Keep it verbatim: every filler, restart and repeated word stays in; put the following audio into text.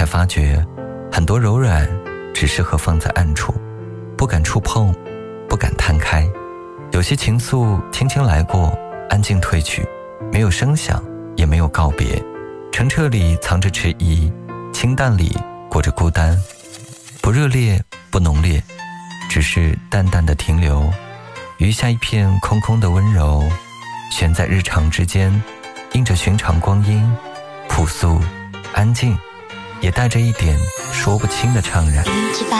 才发觉很多柔软只适合放在暗处，不敢触碰，不敢摊开。有些情愫轻轻来过，安静退去，没有声响，也没有告别。澄澈里藏着迟疑，清淡里裹着孤单，不热烈不浓烈，只是淡淡的停留，余下一片空空的温柔，悬在日常之间，映着寻常光阴，朴素安静，也带着一点说不清的怅然。